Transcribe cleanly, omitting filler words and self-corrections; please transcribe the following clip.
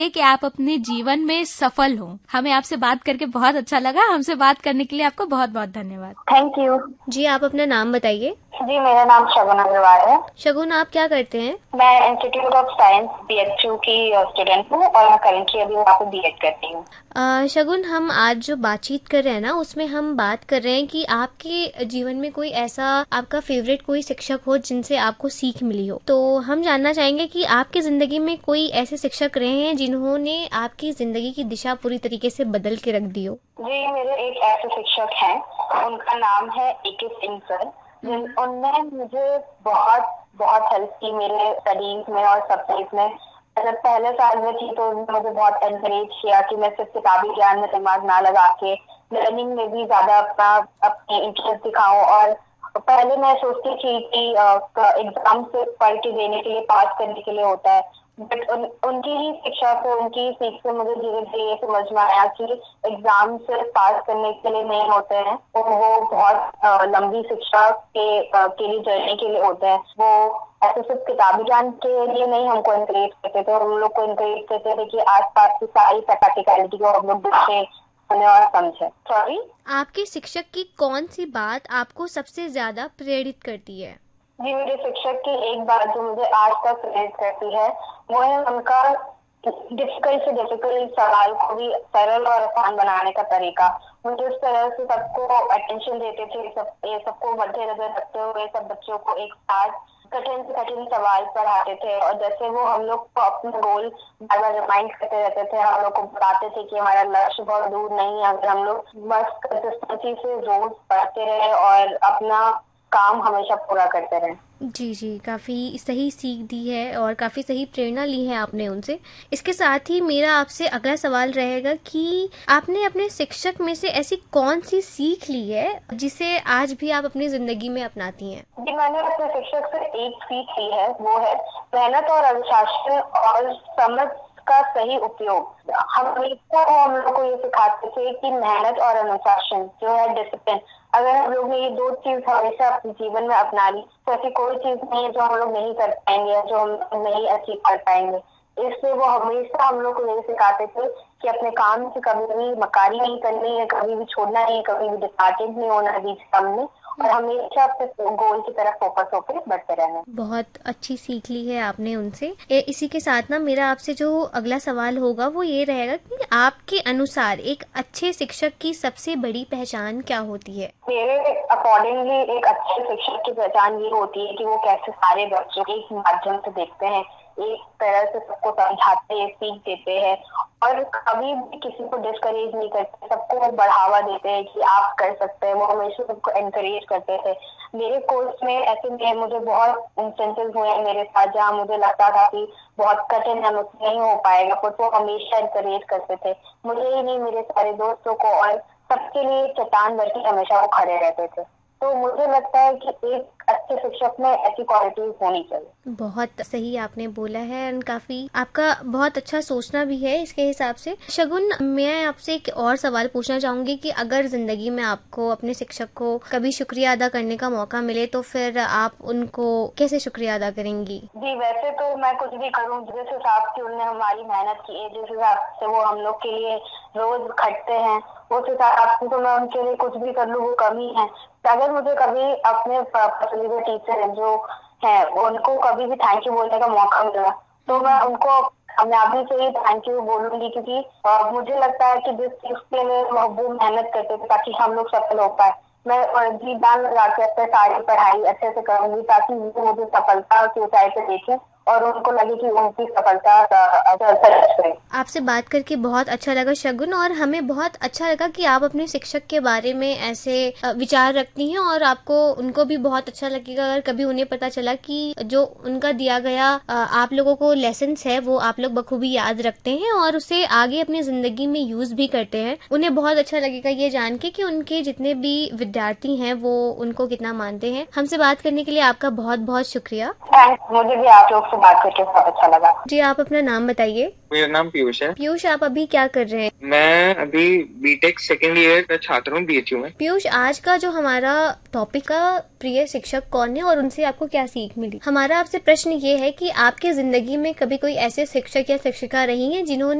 कि आप अपने जीवन में सफल हो। हमें आपसे बात करके बहुत अच्छा लगा। हमसे बात करने के लिए आपको बहुत बहुत धन्यवाद। थैंक यू जी, आप अपना नाम बताइए। जी, मेरा नाम शगुन अग्रवाल है। शगुन, आप क्या करते हैं? मैं इंस्टीट्यूट ऑफ साइंस BHU की स्टूडेंट हूँ और मैं करेंटली अभी वहाँ पे BEd करती हूँ। शगुन, हम आज जो बातचीत कर रहे हैं ना, उसमें हम बात कर रहे हैं कि आपके जीवन में कोई ऐसा आपका फेवरेट कोई शिक्षक हो जिनसे आपको सीख मिली हो। तो हम जानना चाहेंगे कि आपकी जिंदगी में कोई ऐसे शिक्षक रहे हैं जिन्होंने आपकी जिंदगी की दिशा पूरी तरीके से बदल के रख दी हो? जी, मेरे एक ऐसे शिक्षक हैं, उनका नाम है AK सिंह सर। उनने मुझे बहुत बहुत हेल्प की मेरे स्टडीज में और सब चीज में। जब पहले साल में थी तो मुझे बहुत एनकरेज किया कि मैं सिर्फ किताबी ज्ञान में दिमाग ना लगा के लर्निंग में भी ज्यादा अपने इंटरेस्ट दिखाऊं। और पहले मैं सोचती थी कि एग्जाम से पढ़ के देने के लिए, पास करने के लिए होता है, बट उनकी ही शिक्षा से, उनकी सीख से मुझे धीरे धीरे ये समझ में आया कि एग्जाम से पास करने के लिए नहीं होते हैं, वो बहुत लंबी शिक्षा के लिए जर्नी के लिए होते हैं। वो ऐसे सिर्फ किताबी ज्ञान के लिए नहीं हमको इनकरेज करते थे, हम लोग को इनकरेज करते थे कि आसपास की सारी प्रैक्टिकलिटी को हम लोग देखें, सुने और समझे। सॉरी, आपके शिक्षक की कौन सी बात आपको सबसे ज्यादा प्रेरित करती है? जी, मेरे शिक्षक की एक बात जो मुझे आज तक प्रेरित करती है वो है उनका डिफिकल्ट से डिफिकल्ट सवाल को भी सरल और आसान बनाने का तरीका। वो जिस तरह से सबको अटेंशन देते थे, सबको मध्य नजर रखते हुए सब बच्चों को एक साथ कठिन से कठिन सवाल पढ़ाते थे। और जैसे वो हम लोग को अपना गोल बार बार रिमाइंड करते रहते थे, हम लोग को बताते थे कि हमारा लक्ष्य बहुत दूर नहीं है, अगर हम लोग बस कंसिस्टेंसी से रोज पढ़ते रहे और अपना काम हमेशा पूरा करते रहे। जी जी, काफी सही सीख दी है और काफी सही प्रेरणा ली है आपने उनसे। इसके साथ ही मेरा आपसे अगला सवाल रहेगा कि आपने अपने शिक्षक में से ऐसी कौन सी सीख ली है जिसे आज भी आप अपनी जिंदगी में अपनाती हैं? जी, मैंने अपने शिक्षक से एक सीख ली है, वो है मेहनत और अनुशासन और समझ का सही उपयोग। हम लोग को ये सिखाते थे कि मेहनत और अनुशासन जो है, डिसिप्लिन, अगर हम लोग ने ये दो चीज हमेशा अपने जीवन में अपना ली तो ऐसी कोई चीज नहीं है जो हम लोग नहीं कर पाएंगे, जो हम नहीं अचीव कर पाएंगे। इसलिए वो हमेशा हम लोग को यही सिखाते थे कि अपने काम से कभी भी मक्कारी नहीं करनी है, कभी भी छोड़ना नहीं है, कभी भी डिस्कार्टेड नहीं होना है बीच काम में, और हमेशा अपने गोल की तरफ फोकस होकर बढ़ते रहना। बहुत अच्छी सीख ली है आपने उनसे। इसी के साथ ना मेरा आपसे जो अगला सवाल होगा वो ये रहेगा कि आपके अनुसार एक अच्छे शिक्षक की सबसे बड़ी पहचान क्या होती है? मेरे अकॉर्डिंगली एक अच्छे शिक्षक की पहचान ये होती है कि वो कैसे सारे बच्चों के एक माध्यम से देखते हैं, एक तरह से सबको समझाते हैं, सीख देते हैं और कभी भी किसी को डिस्करेज नहीं करते, सबको बढ़ावा देते हैं कि आप कर सकते हैं। वो हमेशा सबको एनकरेज करते थे। मेरे कोर्स में ऐसे में मुझे बहुत इंस्टेंसेस हुए हैं मेरे साथ जहाँ मुझे लगता था कि बहुत कठिन है, मुझसे नहीं हो पाएगा, पर वो हमेशा एनकरेज करते थे, मुझे ही नहीं मेरे सारे दोस्तों को, और सबके लिए चट्टान भर के हमेशा वो खड़े रहते थे। तो मुझे लगता है कि एक अच्छे शिक्षक में ऐसी क्वालिटीज होनी चाहिए। बहुत सही आपने बोला है और काफी आपका बहुत अच्छा सोचना भी है इसके हिसाब से। शगुन, मैं आपसे एक और सवाल पूछना चाहूंगी कि अगर जिंदगी में आपको अपने शिक्षक को कभी शुक्रिया अदा करने का मौका मिले तो फिर आप उनको कैसे शुक्रिया अदा करेंगी? जी, वैसे तो मैं कुछ भी करूँ, जिस हिसाब से उन्होंने हमारी मेहनत की है, जिस हिसाब से वो हम लोग के लिए रोज खटते हैं, उस हिसाब से तो मैं उनके लिए कुछ भी कर लूँ वो कम ही है। अगर मुझे कभी अपने पसंदीदा टीचर जो है उनको कभी भी थैंक यू बोलने का मौका मिला तो मैं उनको कामयाबी से ही थैंक यू बोलूंगी, क्योंकि मुझे लगता है कि जिस चीज के लिए वो मेहनत करते थे ताकि हम लोग सफल हो पाए, मैं जी जान लगा के अपने सारी पढ़ाई अच्छे से करूंगी ताकि मुझे सफलता की ऊंचाई पे देखें और उनको लगे कि उनकी सफलता है। आपसे बात करके बहुत अच्छा लगा शगुन, और हमें बहुत अच्छा लगा कि आप अपने शिक्षक के बारे में ऐसे विचार रखती हैं और आपको उनको भी बहुत अच्छा लगेगा अगर कभी उन्हें पता चला कि जो उनका दिया गया आप लोगों को लेसन्स है वो आप लोग बखूबी याद रखते हैं और उसे आगे अपनी जिंदगी में यूज भी करते हैं। उन्हें बहुत अच्छा लगेगा ये जान के कि उनके जितने भी विद्यार्थी हैं वो उनको कितना मानते हैं। हमसे बात करने के लिए आपका बहुत बहुत शुक्रिया। मुझे भी आप लोग से बात करके बहुत अच्छा लगा। जी, आप अपना नाम बताइए। मेरा नाम पीयूष है। पीयूष, आप अभी क्या कर रहे हैं? मैं अभी बीटेक सेकेंड ईयर का छात्र हूँ बीएचयू में। पीयूष, आज का जो हमारा टॉपिक का प्रिय शिक्षक कौन है और उनसे आपको क्या सीख मिली? हमारा आपसे प्रश्न ये है कि आपकी जिंदगी में कभी कोई ऐसे शिक्षक या शिक्षिका रही हैं जिन्होंने